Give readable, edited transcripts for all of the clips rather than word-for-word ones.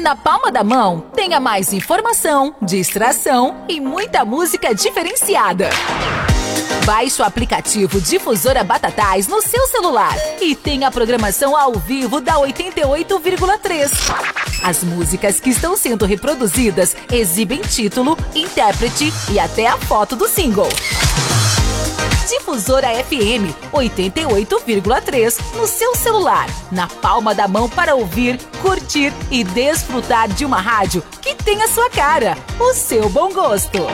Na palma da mão, tenha mais informação, distração e muita música diferenciada. Baixe o aplicativo Difusora Batatais no seu celular e tenha a programação ao vivo da 88,3. As músicas que estão sendo reproduzidas exibem título, intérprete e até a foto do single. Difusora FM 88,3 no seu celular, na palma da mão para ouvir, curtir e desfrutar de uma rádio que tem a sua cara, o seu bom gosto.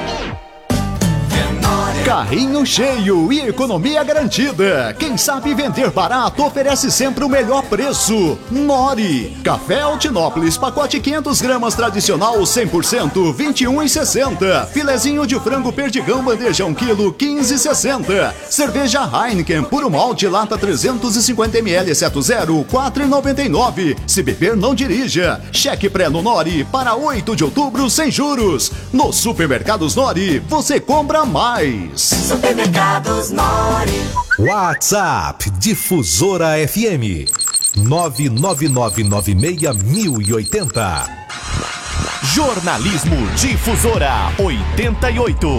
Carrinho cheio e economia garantida. Quem sabe vender barato oferece sempre o melhor preço. Nori. Café Altinópolis, pacote 500 gramas tradicional 100%, 21,60. Filezinho de frango perdigão bandeja 1 kg, 15,60. Cerveja Heineken, puro malte, lata 350 ml, exceto zero, 4,99. Se beber, não dirija. Cheque pré no Nori para 8 de outubro sem juros. Nos supermercados Nori, você compra mais. Supermercados Nori. WhatsApp Difusora FM 999961080. Jornalismo Difusora 88.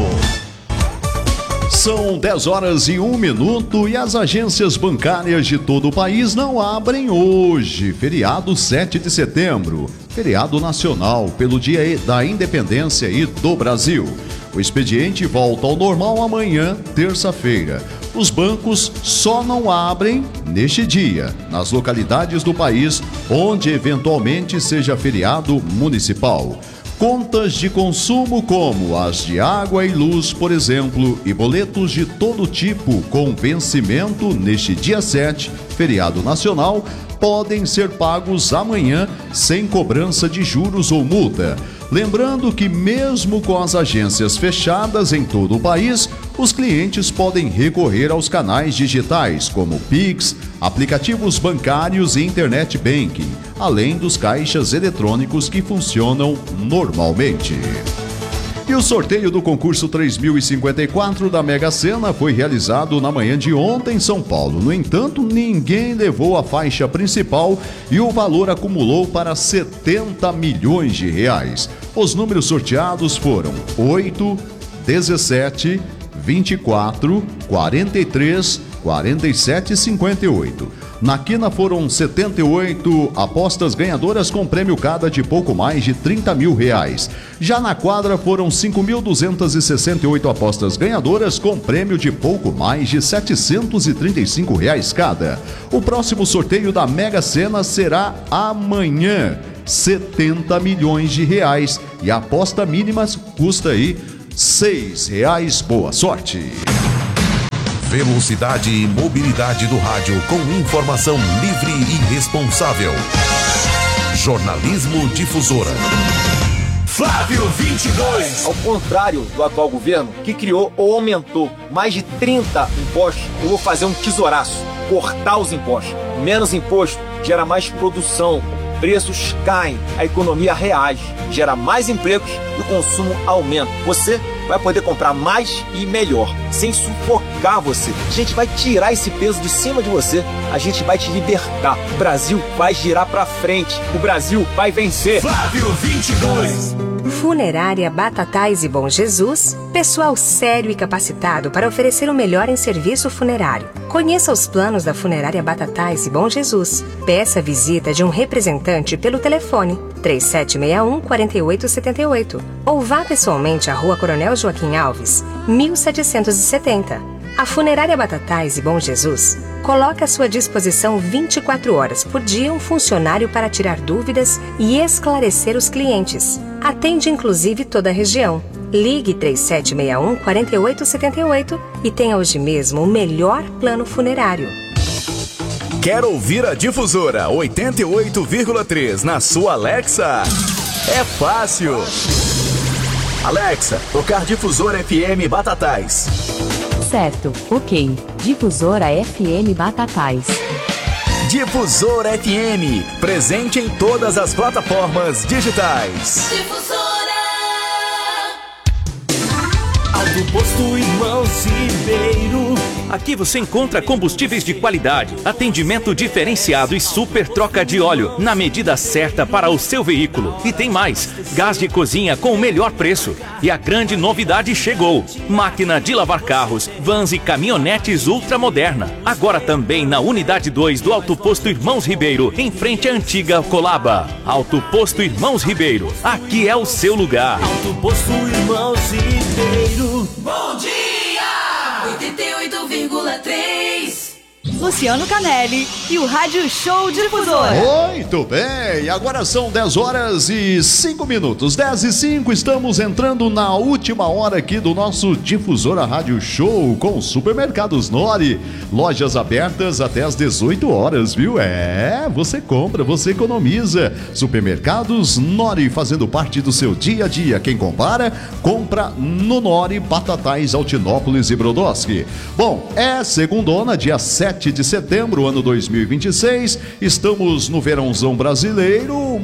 São 10 horas e 1 minuto e as agências bancárias de todo o país não abrem hoje, feriado 7 de setembro, feriado nacional pelo Dia da Independência e do Brasil. O expediente volta ao normal amanhã, terça-feira. Os bancos só não abrem neste dia, nas localidades do país onde eventualmente seja feriado municipal. Contas de consumo como as de água e luz, por exemplo, e boletos de todo tipo com vencimento neste dia 7, feriado nacional, podem ser pagos amanhã sem cobrança de juros ou multa. Lembrando que mesmo com as agências fechadas em todo o país, os clientes podem recorrer aos canais digitais como Pix, aplicativos bancários e Internet Banking, além dos caixas eletrônicos que funcionam normalmente. E o sorteio do concurso 3054 da Mega Sena foi realizado na manhã de ontem em São Paulo. No entanto, ninguém levou a faixa principal e o valor acumulou para 70 milhões de reais. Os números sorteados foram 8, 17, 24, 43, 47 e 58. Na quina foram 78 apostas ganhadoras com prêmio cada de pouco mais de 30 mil reais. Já na quadra foram 5.268 apostas ganhadoras com prêmio de pouco mais de 735 reais cada. O próximo sorteio da Mega Sena será amanhã, 70 milhões de reais. E a aposta mínima custa aí R$6. Boa sorte! Velocidade e mobilidade do rádio com informação livre e responsável. Jornalismo Difusora. Flávio 22. Ao contrário do atual governo, que criou ou aumentou mais de 30 impostos, eu vou fazer um tesouraço, cortar os impostos. Menos imposto gera mais produção, preços caem, a economia reage, gera mais empregos e o consumo aumenta. Você vai poder comprar mais e melhor, sem sufocar você. A gente vai tirar esse peso de cima de você, a gente vai te libertar. O Brasil vai girar pra frente, o Brasil vai vencer. Flávio 22. Funerária Batatais e Bom Jesus, pessoal sério e capacitado para oferecer o melhor em serviço funerário. Conheça os planos da Funerária Batatais e Bom Jesus. Peça a visita de um representante pelo telefone 3761-4878 ou vá pessoalmente à Rua Coronel Joaquim Alves, 1770. A Funerária Batatais e Bom Jesus coloca à sua disposição 24 horas por dia um funcionário para tirar dúvidas e esclarecer os clientes. Atende inclusive toda a região. Ligue 3761-4878 e tenha hoje mesmo o melhor plano funerário. Quer ouvir a Difusora 88,3 na sua Alexa? É fácil. Alexa, tocar Difusora FM Batatais. Certo, ok. Difusora FM Batatais. Difusora FM, presente em todas as plataformas digitais. Difusora. Alto Posto Irmãos Ribeiro, Aqui você encontra combustíveis de qualidade, atendimento diferenciado e super troca de óleo na medida certa para o seu veículo. E tem mais, gás de cozinha com o melhor preço. E a grande novidade chegou: máquina de lavar carros, vans e caminhonetes ultramoderna. Agora também na unidade 2 do Alto Posto Irmãos Ribeiro, em frente à antiga Colaba. Alto Posto Irmãos Ribeiro, aqui é o seu lugar. Alto Posto Irmãos Ribeiro. Bom dia! 88,3. Luciano Canelli e o Rádio Show Difusora. Muito bem, agora são 10 horas e 5 minutos. 10 e 5, estamos entrando na última hora aqui do nosso Difusora Rádio Show com Supermercados Nori. Lojas abertas até às 18 horas, viu? Você compra, você economiza. Supermercados Nori, fazendo parte do seu dia a dia. Quem compara, compra no Nori, Batatais, Altinópolis e Brodowski. Bom, segundona, dia 7 de setembro, ano 2026. Estamos no verãozão brasileiro,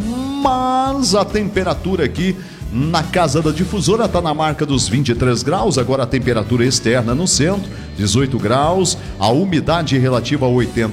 mas a temperatura aqui na casa da Difusora está na marca dos 23 graus. Agora a temperatura externa no centro, 18 graus, a umidade relativa a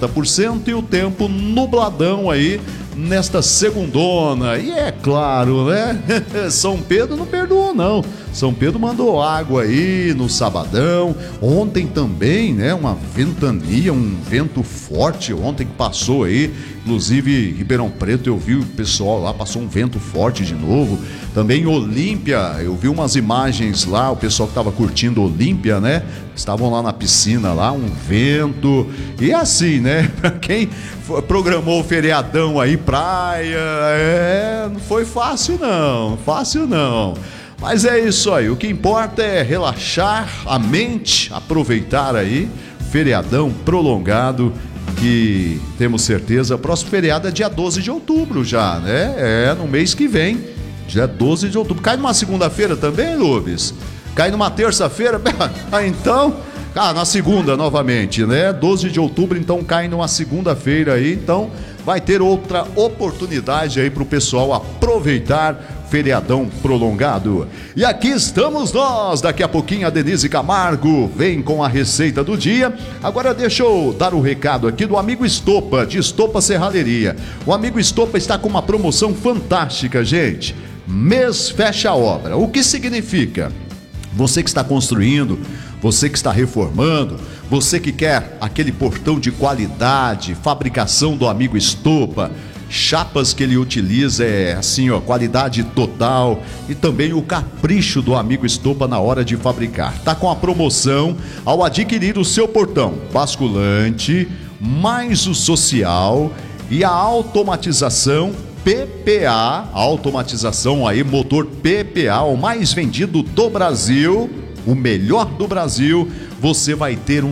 80% e o tempo nubladão aí nesta segundona. E é claro, né? São Pedro não perdoou não. São Pedro mandou água aí no sabadão. Ontem também, né? Uma ventania, um vento forte ontem que passou aí. Inclusive, Ribeirão Preto, eu vi o pessoal lá, passou um vento forte de novo. Também Olímpia, eu vi umas imagens lá, o pessoal que estava curtindo Olímpia, né? Estavam lá na piscina, lá, um vento. E assim, né? Pra quem programou o feriadão aí, praia, não foi fácil não, fácil não. Mas é isso aí, o que importa é relaxar a mente, aproveitar aí, feriadão prolongado, que temos certeza, próximo feriado é dia 12 de outubro já, né? No mês que vem, dia 12 de outubro. Cai numa segunda-feira também, Lubes? Cai numa terça-feira? Então, na segunda novamente, né? 12 de outubro, então cai numa segunda-feira aí, então vai ter outra oportunidade aí pro pessoal aproveitar feriadão prolongado. E aqui estamos nós, daqui a pouquinho a Denise Camargo vem com a receita do dia. Agora deixa eu dar o recado aqui do amigo Estopa, de Estopa Serralheria. O amigo Estopa está com uma promoção fantástica, gente. Mês fecha a obra. O que significa? Você que está construindo, você que está reformando, você que quer aquele portão de qualidade, fabricação do amigo Estopa, chapas que ele utiliza assim, qualidade total, e também o capricho do amigo Estopa na hora de fabricar. Tá com a promoção ao adquirir o seu portão basculante, mais o social e a automatização PPA, automatização aí, motor PPA, o mais vendido do Brasil, o melhor do Brasil. Você vai ter um